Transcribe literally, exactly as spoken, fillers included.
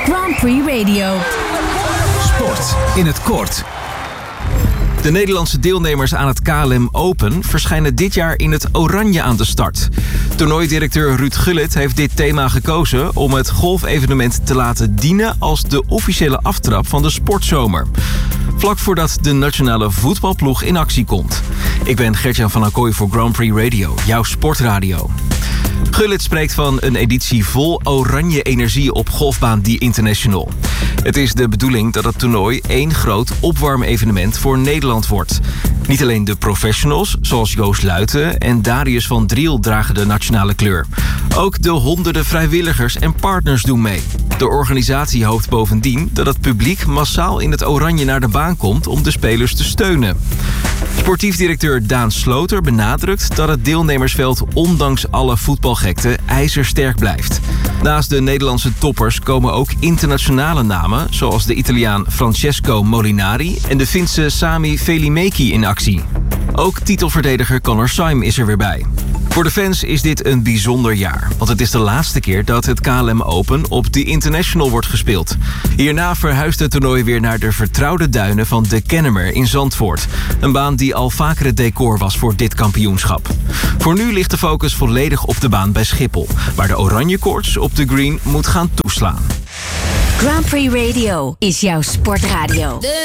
Grand Prix Radio. Sport in het kort. De Nederlandse deelnemers aan het K L M Open verschijnen dit jaar in het oranje aan de start. Toernooidirecteur Ruud Gullit heeft dit thema gekozen om het golfevenement te laten dienen als de officiële aftrap van de sportzomer. Vlak voordat de nationale voetbalploeg in actie komt. Ik ben Gert-Jan van Acquoy voor Grand Prix Radio, jouw sportradio. Gullit spreekt van een editie vol oranje energie op golfbaan The International. Het is de bedoeling dat het toernooi één groot opwarmevenement voor Nederland wordt. Niet alleen de professionals, zoals Joost Luiten en Darius van Driel, dragen de nationale kleur. Ook de honderden vrijwilligers en partners doen mee. De organisatie hoopt bovendien dat het publiek massaal in het oranje naar de baan komt om de spelers te steunen. Sportief directeur Daan Sloter benadrukt dat het deelnemersveld ondanks alle voetbalgekte ijzersterk blijft. Naast de Nederlandse toppers komen ook internationale namen, zoals de Italiaan Francesco Molinari en de Finse Sami Välimäki in actie. Ook titelverdediger Connor Syme is er weer bij. Voor de fans is dit een bijzonder jaar, want het is de laatste keer dat het K L M Open op The International wordt gespeeld. Hierna verhuist het toernooi weer naar de vertrouwde duinen van de Kennemer in Zandvoort. Een baan die al vaker het decor was voor dit kampioenschap. Voor nu ligt de focus volledig op de baan bij Schiphol, waar de oranje koorts op de green moet gaan toeslaan. Grand Prix Radio is jouw sportradio.